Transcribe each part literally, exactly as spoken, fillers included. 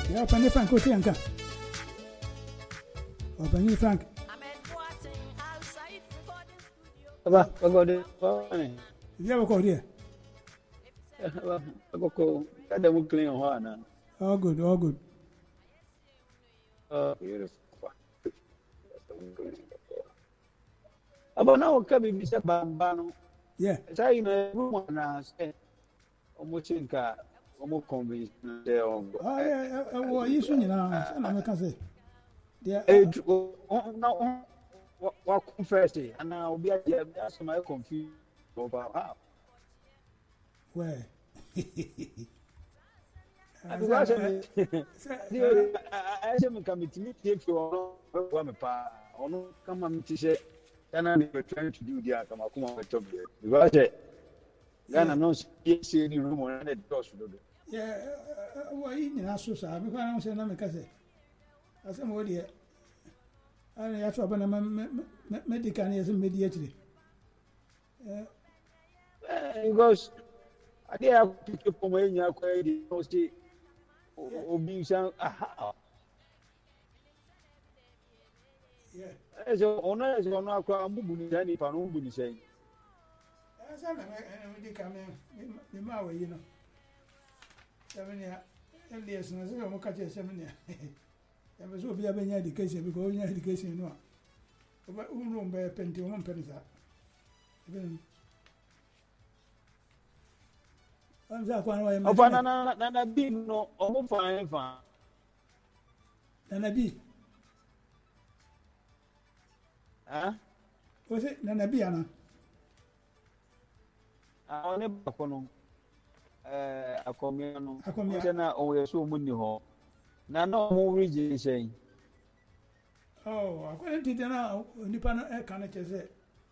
Yeah, Penny Frank, okay, Anka. Oh, Penny Frank. Aba, pagode, fine. You ever called here? Aba, pagoko, kada mo clean ho ana. All good, all good. Uh, beautiful. Aba na o ka bi bisa bamba no. Yeah. Say na room na say omo chinka omo convince dey on. Oh, yeah, well, you soon, you know, and I can say. Yeah. Eh, na wa confess and na obi a dey ask my confused about how. Where? I say me come to meet you for one me pa ono come me to say Ghana we trying to do there come come on top there because Ghana no see see the room on the door so do. Yeah, well, you know, so sad because I don't say no me can say. I say more there. And I try to medical is immediately. Yeah. Because I dey have pick up my nya kwa di no say obi san aha. Yeah. So ono is ono akwa mbubu ni tani pa no mbubu ni say. I say na me dey come me ma we you know. Seven years na say mo ka che seven years. Ya me so obi abenya education because onya education no. Oba unu mbe penti o mo penisa. Even I'm just going to Opa na na na na bi no omo fan fan. Nana B. Ah? Was it Nana B ana? Ah, one ba kono. Eh, akomia no. Akomia. Se na o yeso mu ni ho. Na no mo region say. Oh, according to the na nipa no e kan che say.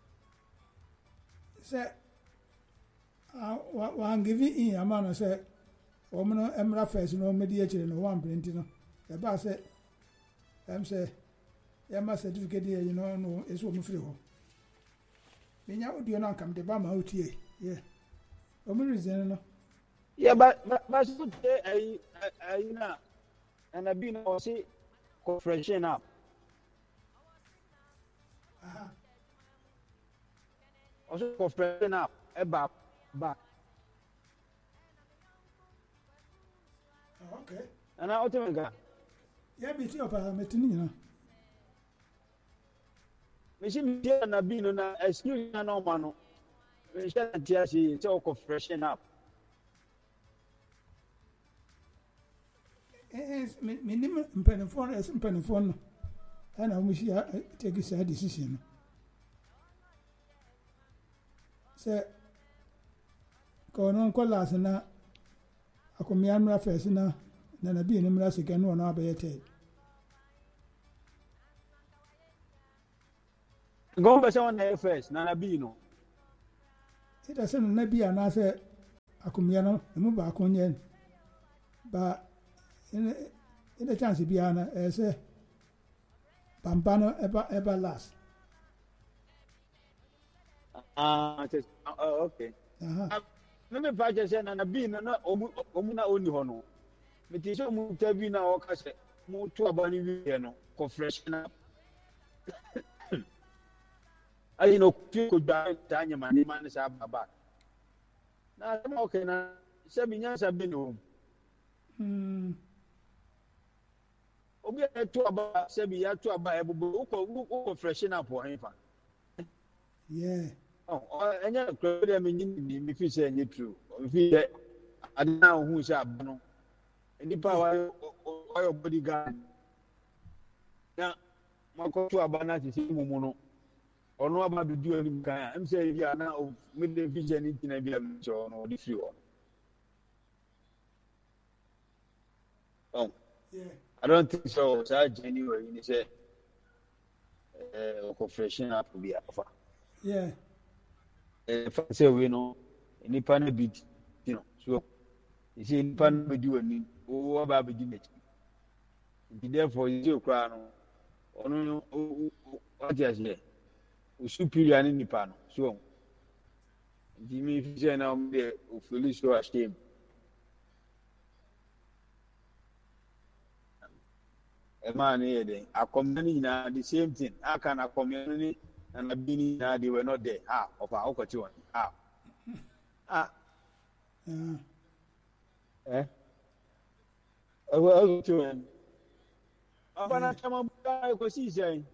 Say ah wa give in amano say o mo no emra first no medi e chire no one print no. E ba say em say ya ma certificate here you know no eso mo free ho. Menya audio na kam de ba ma otie. Yeah. O mo reason no. Yeah, but but so today I I na and I be no say confession up. Aha. Also confession up e ba ba. Okay. And I ultimately Yeah, be ti opa metini nyina. me see me na be no na excuse na no ma no. Me share na tia si say confession up. Eh, minimum mpanimfoɔ no ɛsɛ mpanimfoɔ no ɛna wɔn hyia take saa decision no sɛ kɔɔ no nkɔ laase na akɔmia mmra fɛs na nana bii ne mmra sika no ɔno abɛyɛ tɛ. Go be say one first na na be no. Ɛda sɛ nana bii anaasɛ akɔmia no emu baako nyɛ ba. In in the chance be ana as a Bambano ever ever last. Ah, okay. Uh-huh. No me pa je say na na bi na na omu omu na oni ho no. Me ti so mu ta bi na o ka se mu to abani wi no ko fresh na. Ai no fi ko da ta nya mani man sa baba. Na ma okay na se bi nya sa bi no. Hmm. Obi e to aba se bi ya to aba e bubu ko ko fresh na po hen fa. Yeah. Oh, enya kro dey me ni me fi say enye true. Me fi dey adina hu say abano. Nipa wa wa bodyguard. Na mako to aba na sisi mumu no. Ono aba bi du ani kan. Em say bi ana me dey fi say ni tina bi am so no di free one. Oh. Yeah. I don't think so. That January, you say, uh, confession up to be alpha. Yeah. If I say we know, any panel beat, you know, so you see, any panel be doing, oh, about beginning it. Therefore, you crown, or no, what is here? Superior in the panel, so. Jimmy, if you say now, feel so ashamed. a man here, a community the same thing. How can a community and a beanie now they were not there? Ah, of our opportunity. Ah, ah, eh, I will to him. Abana Chama was saying.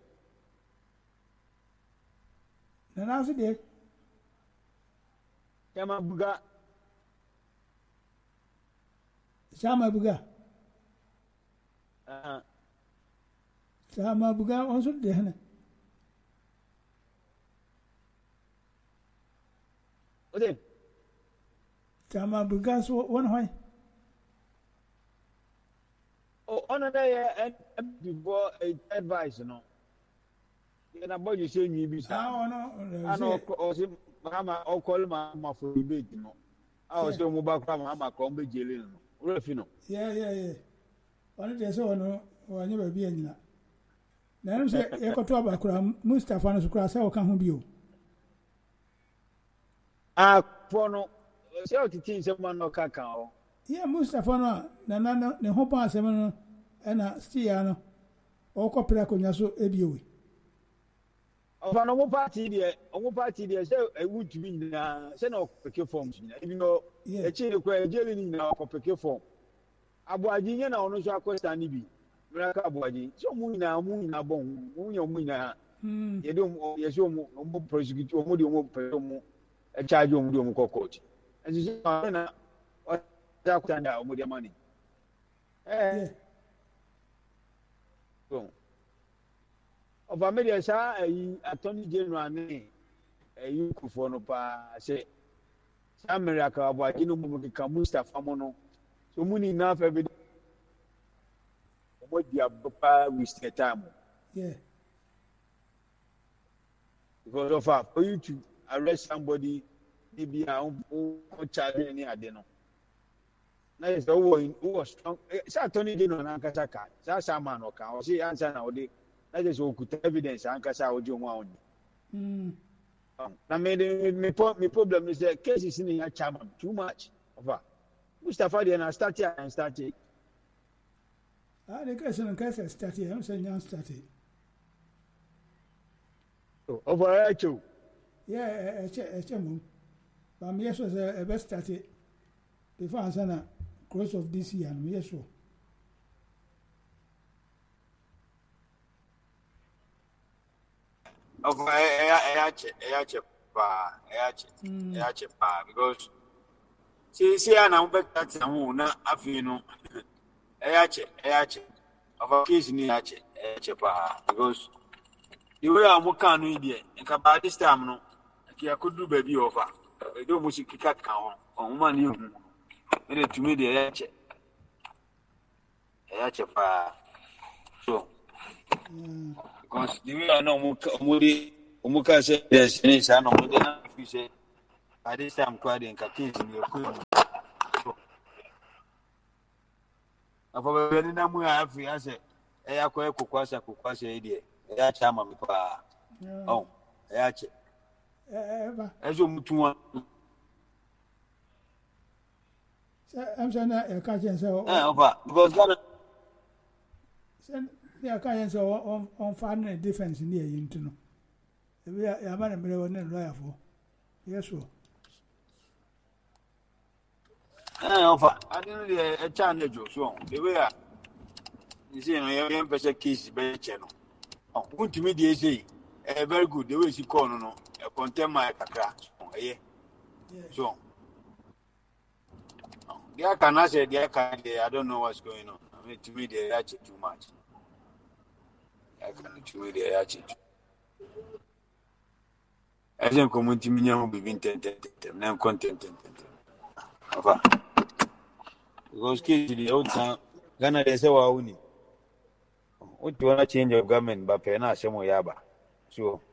Na na so de. Chama Buga. Chama Buga. Ah. Chama Buga on so de na. Ode. Chama Buga so one why. Oh, on there before advice no. Na boy you say you be Ah no. I know o say mama o call mama for debate no. Ah o say mo ba kwa mama ko mbe jele no. Refi no. Yeah yeah yeah. One dey so no wanye ba bi anyina. Na no say e ko to abakura Mustafa no so kura say o ka ho bi o. Ah for no say o titi say man no ka kan o. Yeah Mustafa no na na ne ho pa asem no e na stia no o ko pira konya so e bi o. Ọba no mo party there, omo party there say e would be na say na okopeke form na even though e chi ko e jeli ni na okopeke form. Abuaji nye na ono so akosta ni bi. Mira ka abuaji. So mu na mu na bon, mu nya mu na. Hmm. Ye do ye so mu mo prosecute omo de omo pe omo e charge omo de omo court. And so na o ta ko tanda omo de money. Eh. Bon. Of America, a attorney general, a youth for no pa say, America, about you know, Mustafa Mono. So, money enough every day. What you have waste the time. Yeah. Because of our for you to arrest somebody, maybe a own child in the adeno. Now, it's the one who was strong. It's attorney general, Nankasaka, that's a man or can see answer nowadays. That is what could evidence ankasa ojo wa oni. Mm. Na me me me problem is the case is in your chairman too much. Over. Mustafa dey na start here and start it. Ah, the case on case start here, I'm saying you start it. Oh, over here too. Yeah, e che e che mum. But me so say e best start it. Before answer na close of this year, me so. Of Ayache, Ayache, Pa, Ayache, Ayache, Pa, because see, see, I know better than who not Afino Ayache, Ayache, of a case in Ayache, Ayache, Pa, because the way I'm working with it, and about this time, no, I could do baby over. I don't want to kick out count on one you. It to me, the Ayache, Ayache, Pa, so. Because the way I know Mudi Umuka said, yes, and it's an old if say, by this time, quite in Kakis in your queen. Of a very number of I said, Ayako Kukwasa Kukwasa idiot, Ayachama, oh, Ayache. As you move to one. I'm saying that you can't say, because yeah, can't say on on finding a difference in the into no. We are a man and lawyer for. Yes, sir. I didn't a challenge so the way you see, I am a case by channel. Oh, good to me, they say, a very good, the way she call no, a contempt my crack. Yeah, so. There can I say, there can I don't know what's going on. I mean, to me, they are too much. I can't to me, they are too. As a community, me, will be intended, and content. Because kids, the old town, Ghana, they say, well, what you want to change your government, but Pena, Samo Yaba. So,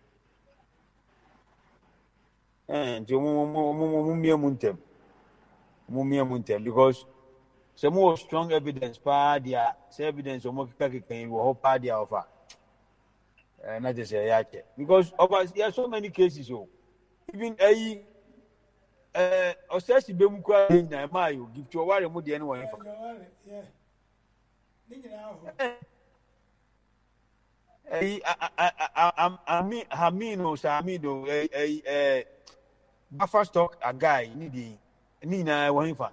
and to Mumia Muntem, Mumia Muntem, because some more strong evidence, Padia, evidence of Mokaki can you hope Padia offer. And not just a yake. Because of us, there are so many cases, so even a uh, Ostasi Bemukwa in Namayo give to a worry more than anyone. eh ami hamino samido eh eh eh buffer stock a guy ni di ni na wo hifa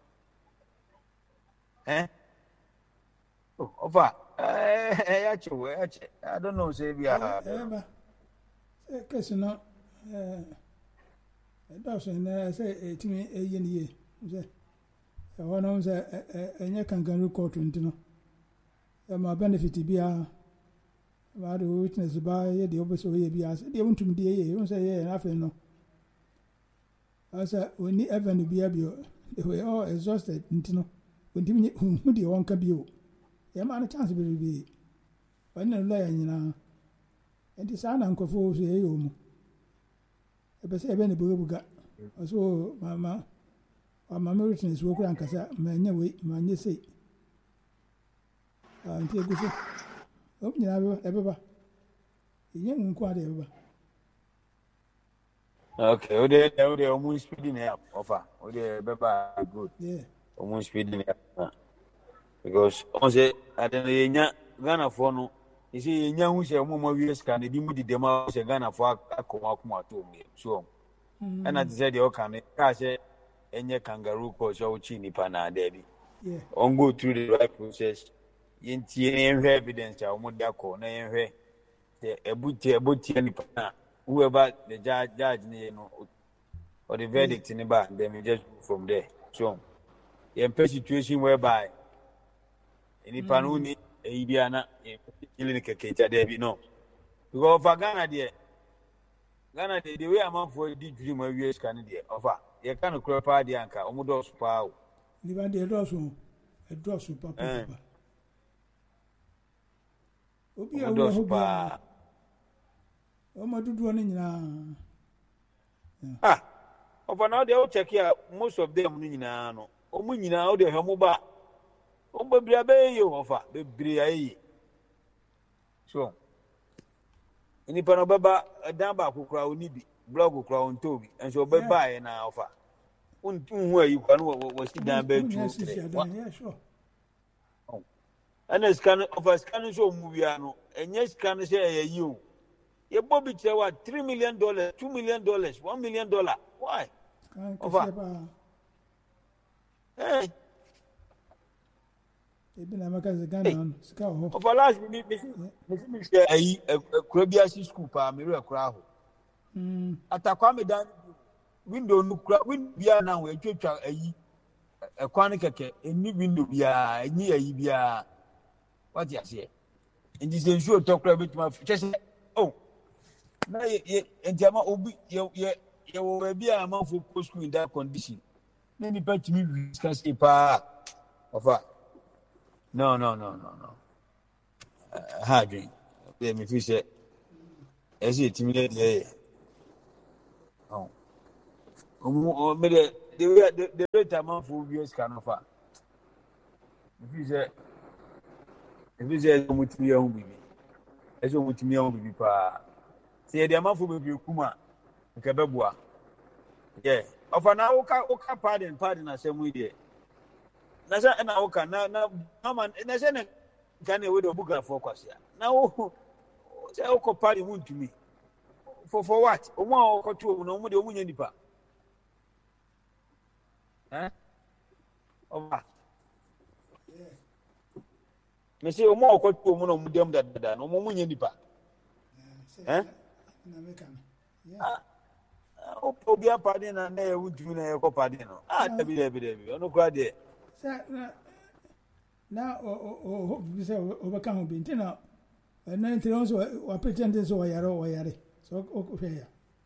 eh oh ofa eh eh ya che we ya che I don't know say bi eh ah eh ba se kesi no eh dawso na se etimi eye ni ye se e wono se enye kangaroo court ntino e ma benefit bia ba do witness ba ye de obeso ye bia se de untum de ye won se ye na fe no asa oni even bia bio they were all exhausted ntino untim hu de won ka bio ye ma no chance be bi ba na lo ya nyina enti sa na nkofo so ye yo mu e be se e be ne buga so mama mama witness wo kura nkasa ma nya we ma nya sei ah nti eguso o nyina be e be ba yen nko ade be ba okay o de o de o mu speeding up ofa o de be ba good yeah o mu speeding up because on say adan ye nya Ghana for no you see ye nya hu se mo mo wi scan di mu di dem a se Ghana for akoma akoma to me so and I said the okay ka say enye kangaroo ko so chi nipa na adabi yeah on go through the right process yintie enhwe evidence a mo da ko na enhwe the ebuti ebuti nipa na whoever the judge judge ni no or the verdict in ba then we just go from there so the situation whereby nipa no ni e bia na ile ni keke cha adabi no because for Ghana there Ghana the way am for di dream we scan there offer ye kan kro pa dia anka omo do so pa o ni ba de do so e do so pa pa pa obi a omo do wo so ho bia pa o ma dudu ni nyina ah offer now they check here most of them ni nyina no omo nyina o de hwemo ba o bebria be yo offer bebria yi so ini pa no baba dan ba kokura oni bi blog kokura on tobi enso beba e na offer unhu ayi kwa no wo si dan ba tu yeah sure ana scan offer scan so mu bia no enye scan se ayi o ye bobi tire wa three million dollars two million dollars one million dollar why offer eh ebi na maka ze Ghana on ska ho offer last me me me se ayi kura bia si school pa me re kura ho mm atakwa me dan window no kura window bia na we twetwa ayi ekwan keke eni window bia enyi ayi bia what you say indi se nsuo tokura betuma chese oh na ye entiama obi ye ye ye wo bia amanfo post school in that condition na ni patimi discuss e pa ofa no no no no no uh, ha dream let me feel say esi etimi le ye oh o me de the the rate amanfo bi scan ofa if say if say mutimi ya hu bibi esi mutimi ya hu bibi pa se de amanfo bebi kuma nke bebua yeah ofa na oka oka pardon pardon asemu ide na se na oka na na mama na se na kan e we do buga for kwasia na wo se oka pardon huntumi for for what omo okoto omo na omo de omo nya nipa eh oba yeah me se omo okoto omo na omo dem dada na omo nya nipa eh na meka yeah obi a pardon na na e huntumi na e ko pardon no ah debi debi debi ono kwa de sa na na o o o bi se o ba kan bi ntina na ntina so wa pretend so wa yare wa yare so o ko ya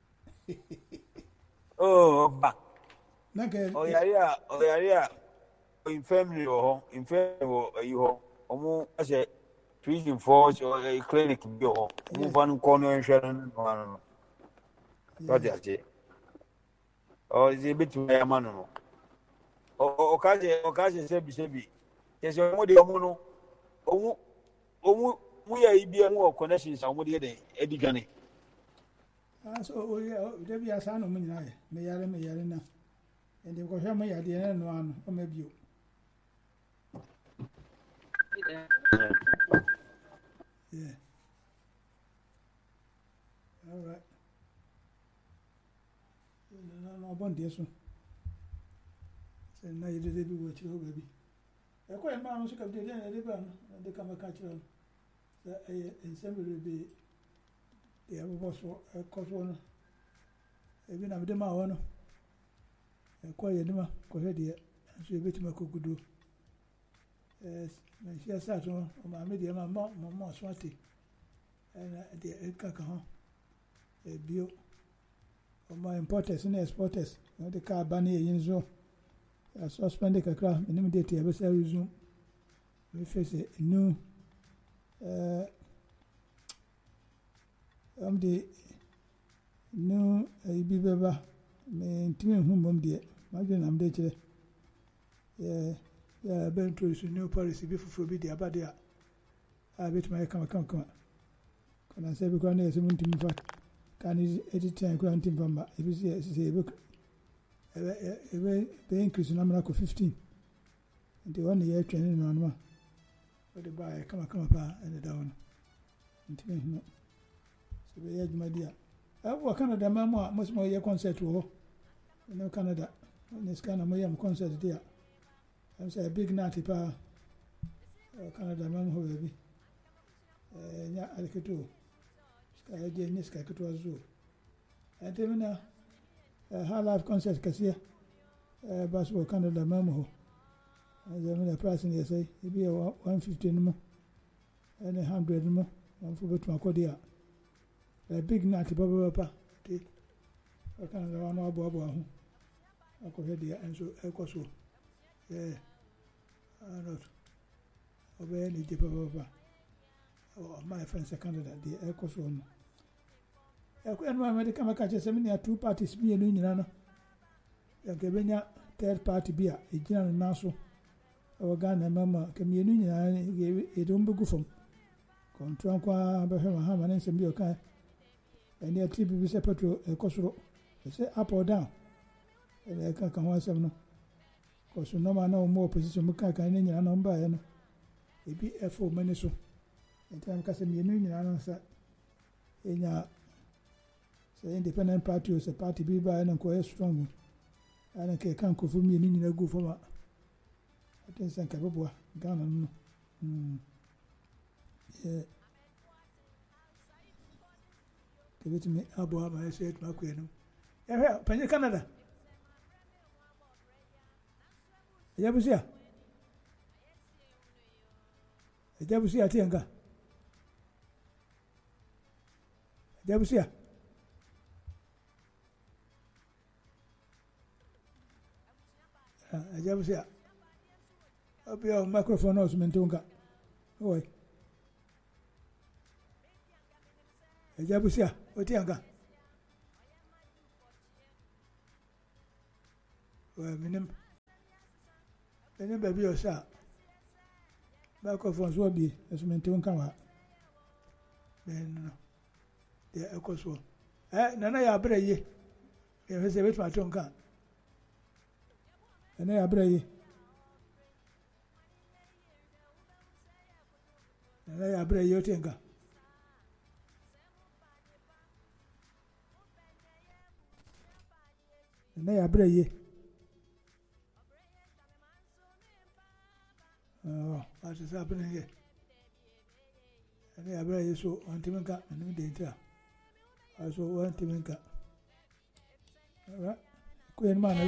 oh ba na ke o yare a o yare a infirmary ho infirmary ho ayi ho omo ase prison force or a clinic bi ho omo fan ko no nhwe no no no what you say o ze bitu ya manu no o o kaje o kaje se bi se bi kese omo de omo no omo omo mu ya ibi e mu connections omo de de edigane ah so o ya de bi asa no munyina ye me yare me yare na ende ko hwa me yade na no ano o ma bio yeah deɛ so sɛ na yɛdede bi wɔ akyirɛ hɔ baabi ɛkɔ yɛ maa no nso kapte deɛ na yɛde baa no de ka mɛka kyerɛ no sɛ ɛyɛ nsɛm bebrebe deɛ ɛbobɔ so ɛkɔ soɔ no ebi na mede maa hɔ no ɛkɔ yɛ nima kɔhwɛ deɛ nso yɛbɛtumi akɔ guduo ɛɛ manhyia saat no ɔmaame deɛ ma ma ma so ate ɛna deɛ ɛka ka ho ebio ɔma importers ne exporters na de kaa ba ne yɛ yin so a suspend kakra menim de tie bɛsɛ resume we face new uh am de new ibi beba me ntimi hu mom de ma dwe nam de kire yeah yeah ben introduce new policy bi fufu bi de abade a a bit my kama kama kama kana se bi kwa na yesi ntimi fa kan edit time kwa ntimi fa ma ebi se se ebi ebe ebe be increase na mara ko fifteen nti one year training no anoma o de ba kama kama pa ene da wono nti me no so be ya juma dia e wo Canada ma mo mo mo ye concert wo no Canada ne skana mo ye mo concert dia am say big night pa Canada ma mo ho be eh nya alketo ska ye je ni ska keto azu ate mina high life concert kasiya basketball Canada ma mo ho azamina price ni say ibi one fifty no and one hundred no one for betu akodia a big night baba papa ti Canada wa no abo abo ho akohwe dia enso ekoso eh not obe ni je papa papa oh my friends Canada dia ekoso no eko enwa America maka che semina two parties bi enu nyina no yanke benya third party bi a ejina no naso o Ghana mama kemienu nyina e do mbugu fom kontron kwa ba hema ha manen sem bi o kan eni ati bi se petro ekosoro se up or down e ka kan wa sem no ko so no ma na o mo opposition muka kan ni nyina no mba ye no e bi efo mani so entam ka se mienu nyina no sa enya se independent party o se party bi ba na ko e strong ana ke kan ko fu mienu nyina gu foma aten san ka beboa Ghana no mm eh ke bitimi abo ma se et ma ko enu ya he panye Canada ya busia ya busia tienga ya busia ah ya busia up your microphone os mentunga oi ya busia otianga wa minim benim baby osa microphone so bi os mentunga wa ben no de ekoso eh nana ya abraye e fese betu atonka nana ya abraye nana ya abraye otenga nana ya abraye oh what is happening here nana ya abraye so antimenka nanu de ntra aso antimenka all right ko en ma